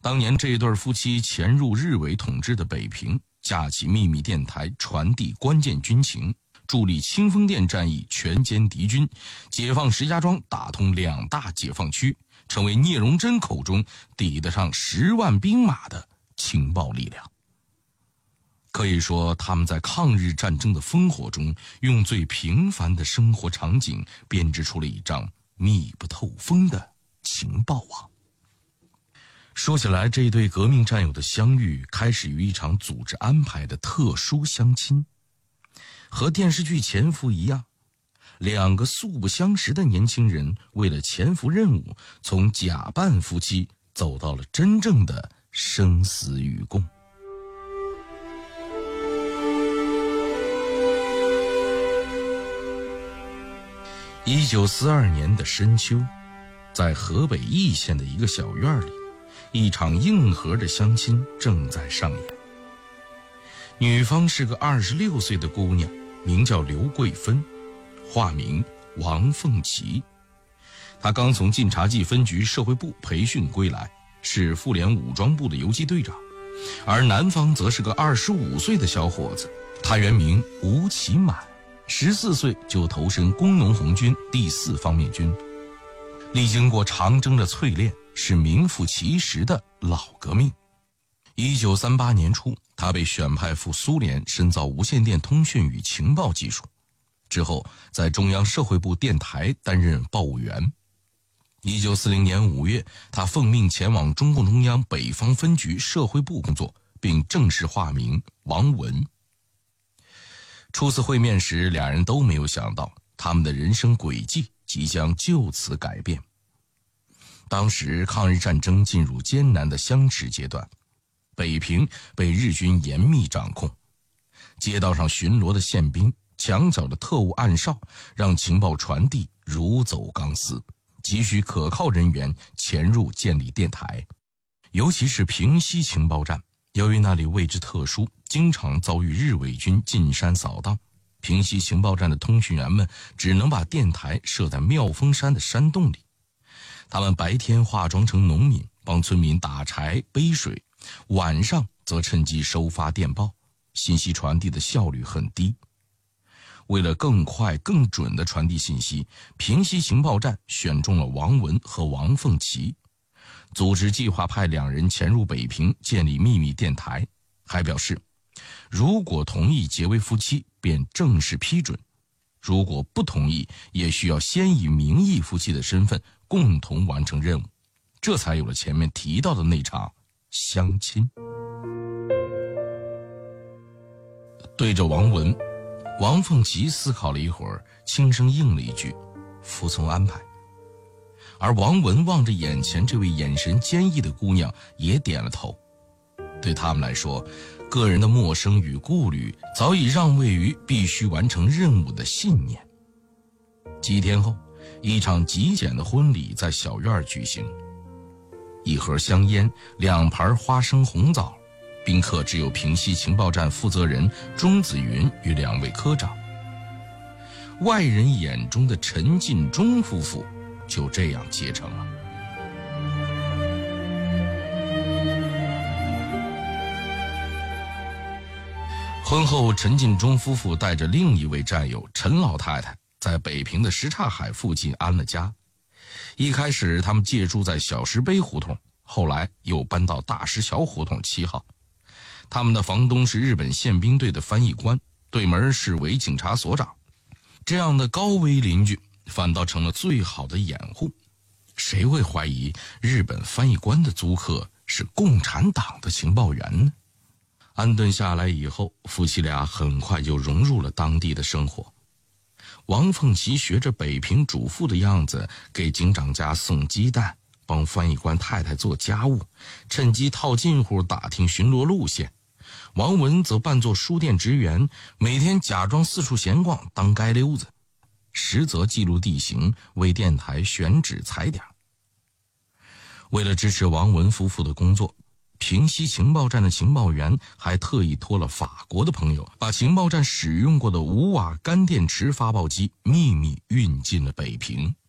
当年这对夫妻潜入日伪统治的北平，架起秘密电台传递关键军情，助力清风店战役全歼敌军，解放石家庄，打通2大解放区，成为聂荣臻口中抵得上10万兵马的情报力量。可以说，他们在抗日战争的烽火中，用最平凡的生活场景编织出了一张密不透风的情报网。说起来，这对革命战友的相遇开始于一场组织安排的特殊相亲。和电视剧《潜伏》一样，2个素不相识的年轻人为了潜伏任务，从假扮夫妻走到了真正的生死与共。1942年的深秋，在河北易县的一个小院里，一场硬核的相亲正在上演。女方是个26岁的姑娘，名叫刘桂芬，化名王凤琪。她刚从晋察冀分局社会部培训归来，是妇联武装部的游击队长。而男方则是个25岁的小伙子，他原名吴其满，14岁就投身工农红军第4方面军，历经过长征的淬炼，是名副其实的老革命。1938年初，他被选派赴苏联深造无线电通讯与情报技术，之后在中央社会部电台担任报务员。1940年5月，他奉命前往中共中央北方分局社会部工作，并正式化名王文。初次会面时，俩人都没有想到他们的人生轨迹即将就此改变。当时抗日战争进入艰难的相持阶段，北平被日军严密掌控，街道上巡逻的宪兵、墙角的特务暗哨，让情报传递如走钢丝，急需可靠人员潜入建立电台。尤其是平西情报站，由于那里位置特殊，经常遭遇日伪军进山扫荡，平西情报站的通讯员们只能把电台设在妙峰山的山洞里。他们白天化妆成农民，帮村民打柴背水，晚上则趁机收发电报，信息传递的效率很低。为了更快更准地传递信息，平西情报站选中了王文和王凤琪，组织计划派2人潜入北平建立秘密电台，还表示如果同意结为夫妻便正式批准，如果不同意也需要先以名义夫妻的身份共同完成任务，这才有了前面提到的那场相亲。对着王文，王凤琪思考了一会儿，轻声应了一句服从安排。而王文望着眼前这位眼神坚毅的姑娘也点了头。对他们来说，个人的陌生与顾虑早已让位于必须完成任务的信念。几天后，一场极简的婚礼在小院举行，1盒香烟，2盘花生红枣，宾客只有平西情报站负责人钟子云与2位科长。外人眼中的陈进忠夫妇就这样结成了。婚后，陈进忠夫妇带着另一位战友陈老太太在北平的什刹海附近安了家。一开始他们借住在小石碑胡同，后来又搬到大石桥胡同7号。他们的房东是日本宪兵队的翻译官，对门是伪警察所长。这样的高危邻居反倒成了最好的掩护。谁会怀疑日本翻译官的租客是共产党的情报员呢？安顿下来以后，夫妻俩很快就融入了当地的生活。王凤琪学着北平主妇的样子，给警长家送鸡蛋，帮翻译官太太做家务，趁机套近乎打听巡逻路线。王文则扮作书店职员，每天假装四处闲逛当街溜子，实则记录地形，为电台选址踩点。为了支持王文夫妇的工作，平西情报站的情报员还特意托了法国的朋友，把情报站使用过的5瓦干电池发报机秘密运进了北平。